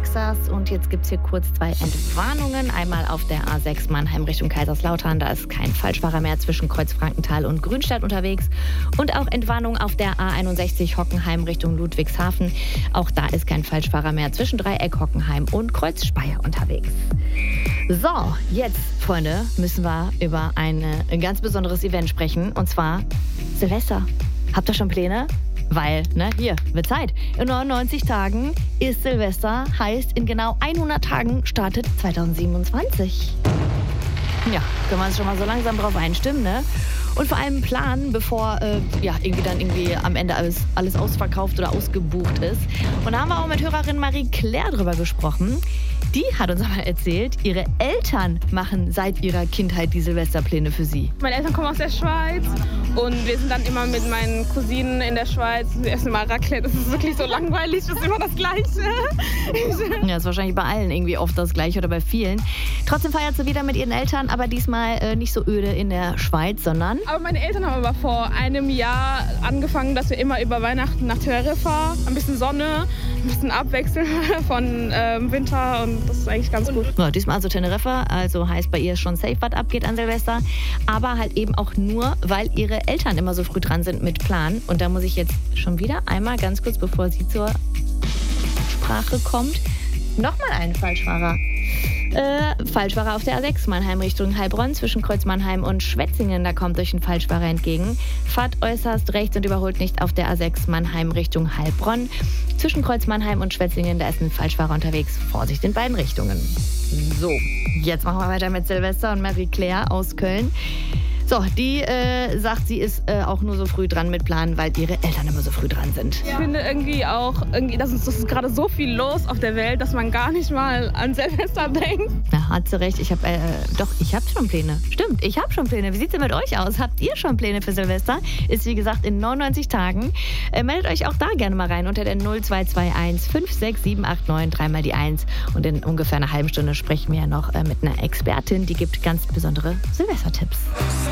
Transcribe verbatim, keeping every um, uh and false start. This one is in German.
Texas. Und jetzt gibt es hier kurz zwei Entwarnungen. Einmal auf der A sechs Mannheim Richtung Kaiserslautern. Da ist kein Falschfahrer mehr zwischen Kreuzfrankenthal und Grünstadt unterwegs. Und auch Entwarnung auf der A einundsechzig Hockenheim Richtung Ludwigshafen. Auch da ist kein Falschfahrer mehr zwischen Dreieck Hockenheim und Kreuz Speyer unterwegs. So, jetzt, Freunde, müssen wir über ein, ein ganz besonderes Event sprechen. Und zwar Silvester. Habt ihr schon Pläne? Weil, ne, hier, wird Zeit. In neunundneunzig Tagen ist Silvester, heißt in genau hundert Tagen startet zweitausendsiebenundzwanzig. Ja, können wir uns schon mal so langsam drauf einstimmen, ne? Und vor allem planen, bevor äh, ja, irgendwie dann irgendwie am Ende alles, alles ausverkauft oder ausgebucht ist. Und da haben wir auch mit Hörerin Marie-Claire drüber gesprochen. Die hat uns aber erzählt, ihre Eltern machen seit ihrer Kindheit die Silvesterpläne für sie. Meine Eltern kommen aus der Schweiz und wir sind dann immer mit meinen Cousinen in der Schweiz. Wir essen mal Raclette, das ist wirklich so langweilig, das ist immer das Gleiche. Ja, ist wahrscheinlich bei allen irgendwie oft das Gleiche oder bei vielen. Trotzdem feiert sie wieder mit ihren Eltern, aber diesmal äh, nicht so öde in der Schweiz, sondern... Aber meine Eltern haben aber vor einem Jahr angefangen, dass wir immer über Weihnachten nach Teneriffa, ein bisschen Sonne, ein bisschen abwechseln von ähm, Winter und das ist eigentlich ganz gut. Ja, diesmal also Teneriffa, also heißt bei ihr schon safe, was abgeht an Silvester. Aber halt eben auch nur, weil ihre Eltern immer so früh dran sind mit Plan. Und da muss ich jetzt schon wieder einmal ganz kurz, bevor sie zur Sprache kommt, nochmal einen Falschfahrer. Äh, Falschfahrer auf der A sechs Mannheim Richtung Heilbronn zwischen Kreuz Mannheim und Schwetzingen. Da kommt euch ein Falschfahrer entgegen. Fahrt äußerst rechts und überholt nicht auf der A sechs Mannheim Richtung Heilbronn. Zwischen Kreuz Mannheim und Schwetzingen, da ist ein Falschfahrer unterwegs. Vorsicht in beiden Richtungen. So, jetzt machen wir weiter mit Silvester und Marie-Claire aus Köln. So, die äh, sagt, sie ist äh, auch nur so früh dran mit Planen, weil ihre Eltern immer so früh dran sind. Ich finde irgendwie auch, irgendwie, das ist, das ist gerade so viel los auf der Welt, dass man gar nicht mal an Silvester denkt. Na, hat sie recht. Ich habe äh, doch, ich habe schon Pläne. Stimmt, ich habe schon Pläne. Wie sieht's denn mit euch aus? Habt ihr schon Pläne für Silvester? Ist wie gesagt in neunundneunzig Tagen. Äh, meldet euch auch da gerne mal rein unter der null zwei zwei eins fünf sechs sieben acht neun, dreimal die eins. Und in ungefähr einer halben Stunde sprechen wir ja noch äh, mit einer Expertin, die gibt ganz besondere Silvestertipps.